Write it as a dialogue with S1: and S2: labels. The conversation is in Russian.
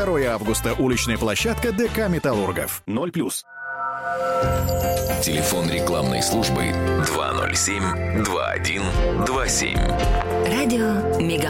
S1: 2 августа. Уличная площадка ДК «Металлургов». 0+.
S2: Телефон рекламной службы 207-2127.
S3: Радио Мегафон.